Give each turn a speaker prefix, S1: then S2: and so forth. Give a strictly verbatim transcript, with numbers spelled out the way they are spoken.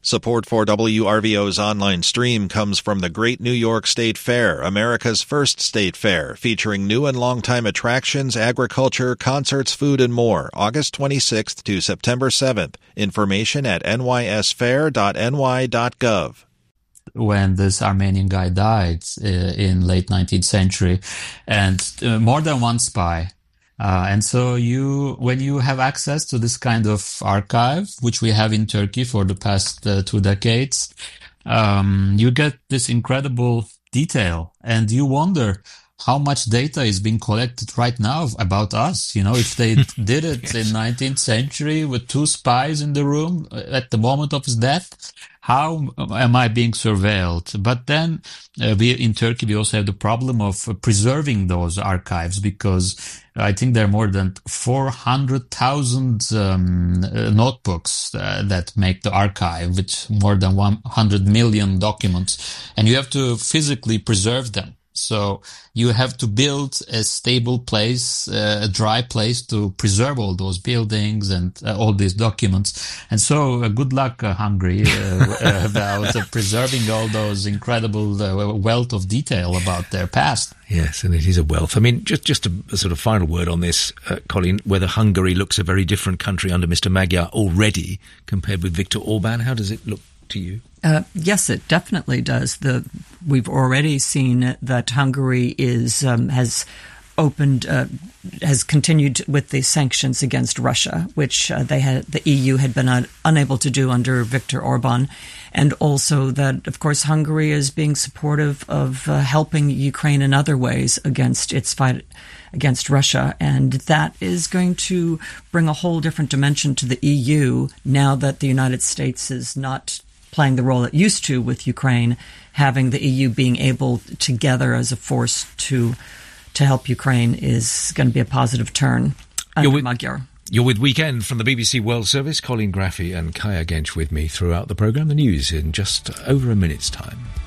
S1: Support for W R V O's online stream comes from the Great New York State Fair, America's first state fair, featuring new and longtime attractions, agriculture, concerts, food, and more, August twenty-sixth to September seventh. Information at n y s fair dot n y dot gov.
S2: When this Armenian guy died uh, in late nineteenth century, and uh, more than one spy. Uh, and so you, when you have access to this kind of archive, which we have in Turkey for the past uh, two decades, um, you get this incredible detail, and you wonder how much data is being collected right now about us. You know, if they did it yes. in nineteenth century with two spies in the room at the moment of his death, how am I being surveilled? But then uh, we in Turkey, we also have the problem of uh, preserving those archives, because I think there are more than four hundred thousand um, uh, notebooks uh, that make the archive, with more than one hundred million documents, and you have to physically preserve them. So you have to build a stable place, uh, a dry place to preserve all those buildings and uh, all these documents. And so uh, good luck, uh, Hungary, uh, about uh, preserving all those incredible uh, wealth of detail about their past.
S3: Yes, and it is a wealth. I mean, just just a, a sort of final word on this, uh, Colin, whether Hungary looks a very different country under Mister Magyar already compared with Viktor Orban. How does it look to you?
S4: Uh, yes, it definitely does. The we've already seen that Hungary is um, has opened uh, has continued with the sanctions against Russia, which uh, they had the E U had been un- unable to do under Viktor Orban, and also that, of course, Hungary is being supportive of uh, helping Ukraine in other ways against its fight against Russia, and that is going to bring a whole different dimension to the E U now that the United States is not playing the role it used to with Ukraine, having the E U being able together as a force to to help Ukraine is going to be a positive turn under
S3: with,
S4: Magyar.
S3: You're with Weekend from the B B C World Service. Colin Graffy and Kaya Gench with me throughout the programme. The news in just over a minute's time.